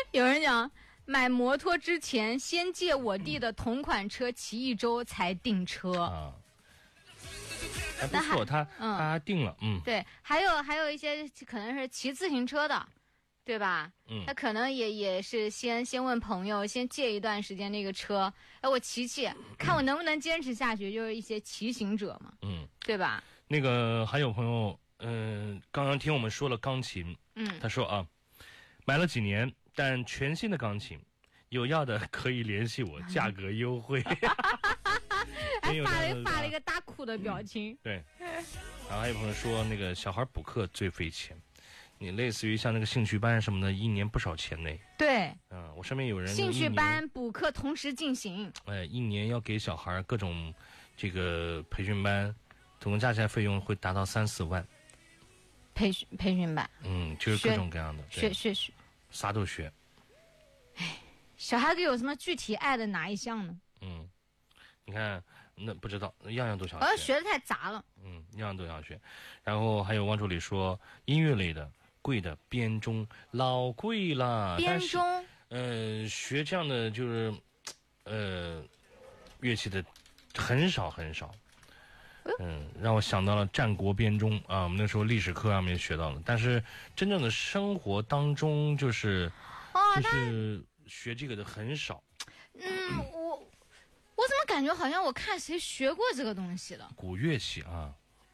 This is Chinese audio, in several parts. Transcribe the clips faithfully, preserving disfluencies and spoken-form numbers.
有人讲买摩托之前先借我弟的同款车骑一周才订车啊，还不错，他、嗯、他还定了，嗯， 对，还有还有一些可能是骑自行车的，对吧？ 嗯， 他可能也也是先先问朋友，先借一段时间那个车，哎，我骑骑，看我能不能坚持下去，就是一些骑行者嘛， 嗯， 对吧？ 那个还有朋友，嗯、呃，刚刚听我们说了钢琴， 嗯， 他说啊，买了几年，但全新的钢琴，有要的可以联系我，价格优惠。 还发了发了一个大哭的表情。 嗯、对，然后还有朋友说，那个小孩补课最费钱。你类似于像那个兴趣班什么的，一年不少钱呢。 对， 嗯，我身边有人兴趣班补课同时进行， 呃，一年要给小孩各种这个培训班，总共加起来费用会达到三四万。 培训培训班， 嗯，就是各种各样的学学学， 啥都学。 哎，小孩子有什么具体爱的哪一项呢？ 嗯，你看，那不知道，样样都想学。好像学的太杂了。 嗯，样样都想学。然后还有汪助理说，音乐类的。贵的编钟老贵了， 编钟， 呃，学这样的就是，呃，乐器的很少很少，嗯，让我想到了战国编钟啊，我们那时候历史课上面学到了，但是真正的生活当中就是， 哦， 就是学这个的很少。 嗯，我我怎么感觉好像我看谁学过这个东西了？ 古乐器啊。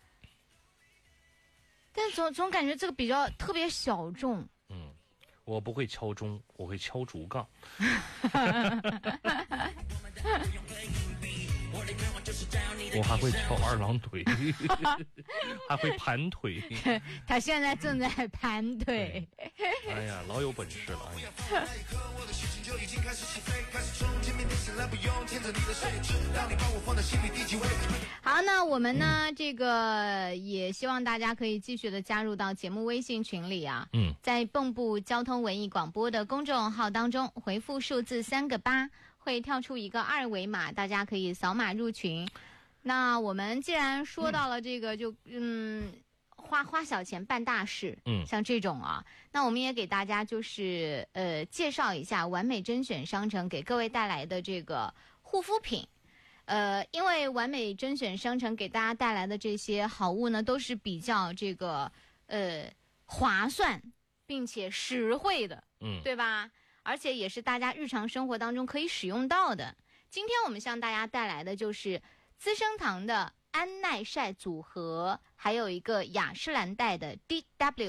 但总总感觉这个比较特别小众。 嗯，我不会敲钟，我会敲竹杠。我还会敲二郎腿，还会盘腿。 他现在正在盘腿。 哎呀，老有本事了！哎呀。 好，那我们呢？这个也希望大家可以继续的加入到节目微信群里啊。 嗯， 在蚌埠交通文艺广播的公众号当中，回复数字三个八，会跳出一个二维码，大家可以扫码入群。那我们既然说到了这个，就嗯。花花小钱办大事， 嗯， 像这种啊，那我们也给大家就是呃介绍一下完美甄选商城给各位带来的这个护肤品，呃，因为完美甄选商城给大家带来的这些好物呢，都是比较这个呃划算并且实惠的， 嗯， 对吧？而且也是大家日常生活当中可以使用到的。今天我们向大家带来的就是资生堂的安耐晒组合，还有一个雅诗兰黛的 D W